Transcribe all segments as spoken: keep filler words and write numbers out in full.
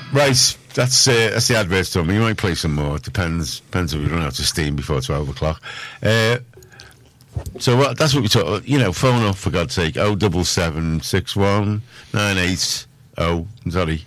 Right, that's uh, that's the adverts done. You might play some more. It depends depends if we run out of steam before twelve o'clock. Uh, so what, that's what we talk. You know, phone up for God's sake. Oh double seven six one nine eight oh. Sorry.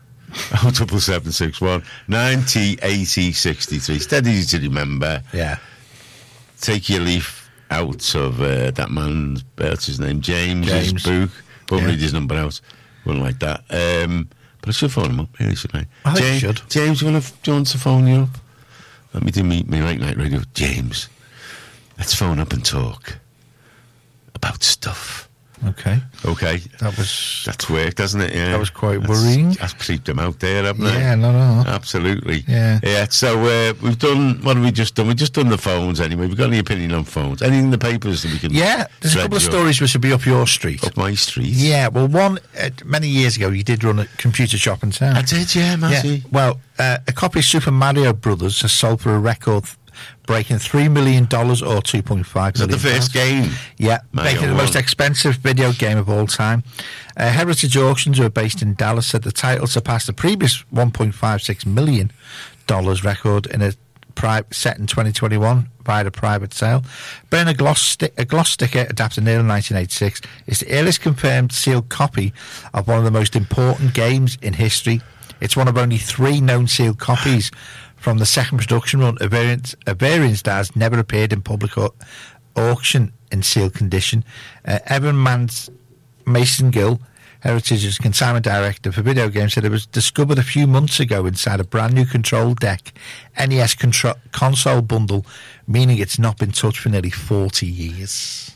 Oh double seven six one ninety eighty sixty three. It's dead easy to remember. Yeah. Take your leaf out of uh, that man's. What's his name? James's James. book. Won't Yeah. read his number out. Wouldn't like that. Um, but I should phone him up, really, shouldn't I? I think James, you should. James, do you want to, do you want to phone you up? Let me do me, me late night radio. James, let's phone up and talk about stuff. Okay. Okay. That was That's worked, hasn't it? Yeah. that was quite That's- worrying. That's creeped them out there, haven't they? Yeah, no, no. Absolutely. Yeah. Yeah, so uh, we've done, what have we just done? We've just done the phones anyway. We've got any opinion on phones? Anything in the papers that we can... Yeah, there's a dredge couple of up? stories which will be up your street. Up my street? Yeah, well, one, uh, many years ago, you did run a computer shop in town. I did, yeah, Matty. Yeah. Well, uh, a copy of Super Mario Brothers has sold for a record breaking three million dollars or two point five Is that million the first game? Yeah, Mario making it the one. most expensive video game of all time. Uh, Heritage Auctions, who are based in Dallas, said the title surpassed the previous one point five six million dollars record in a pri- set in twenty twenty-one via a private sale. Burn a gloss, sti- a gloss sticker adapted in early nineteen eighty-six is the earliest confirmed sealed copy of one of the most important games in history. It's one of only three known sealed copies from the second production run. A variant, a variant stars never appeared in public au- auction in sealed condition. Uh, Evan Mans- Mason Gill, Heritage's consignment director for video games, said it was discovered a few months ago inside a brand new control deck N E S contro- console bundle, meaning it's not been touched for nearly forty years.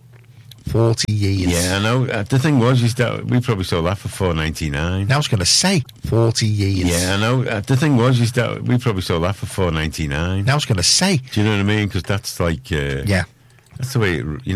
forty years. Yeah, I know. Uh, the thing was, is that we probably sold that for four ninety nine. I was going to say forty years. Yeah, I know. Uh, the thing was, is that we probably sold that for four ninety nine. I was going to say. Do you know what I mean? Because that's like, uh, Yeah. that's the way it, you